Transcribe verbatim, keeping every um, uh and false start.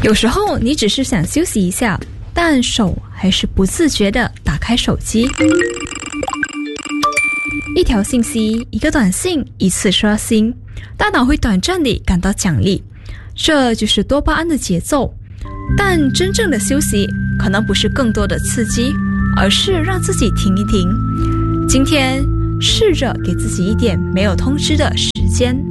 有时候你只是想休息一下，但手还是不自觉地打开手机。一条信息，一个短信，一次刷新，大脑会短暂地感到奖励，这就是多巴胺的节奏。但真正的休息可能不是更多的刺激，而是让自己停一停。今天试着给自己一点没有通知的时间。